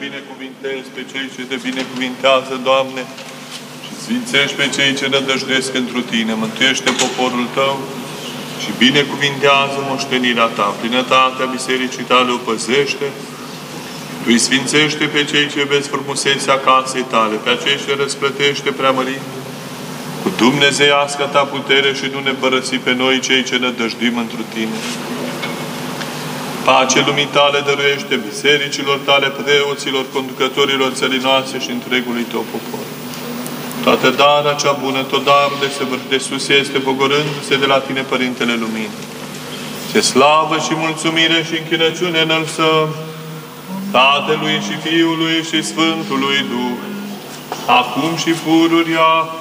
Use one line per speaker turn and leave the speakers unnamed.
binecuvintezi pe cei ce te binecuvintează, Doamne, și sfințești pe cei ce nădăjduiesc întru Tine. Mântuiește poporul Tău și binecuvintează moștenirea Ta. Plinătatea Bisericii Tale o păzește. Tu îi sfințește pe cei ce vezi frumusețea casei Tale, pe acei ce răsplătește preamărind cu dumnezeiasca Ta putere și nu ne părăsi pe noi cei ce nădăjduim întru Tine. Pace lumii Tale dăruiește bisericilor Tale, preoților, conducătorilor țării noastre și întregului Tău popor. Toată darea cea bună, tot darul de sus este, pogorându-se de la Tine, Părintele Luminii. Ce slavă și mulțumire și închinăciune înălțăm Tatălui și Fiului și Sfântului Duh, acum și pururia